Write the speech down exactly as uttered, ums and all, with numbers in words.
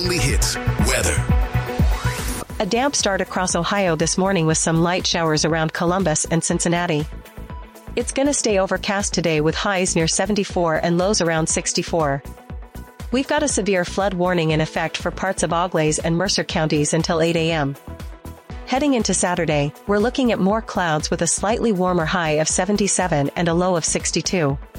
only hits, weather. A damp start across Ohio this morning with some light showers around Columbus and Cincinnati. It's gonna stay overcast today with highs near seventy-four and lows around sixty-four. We've got a severe flood warning in effect for parts of Auglaize and Mercer counties until eight a m Heading into Saturday, we're looking at more clouds with a slightly warmer high of seventy-seven and a low of sixty-two.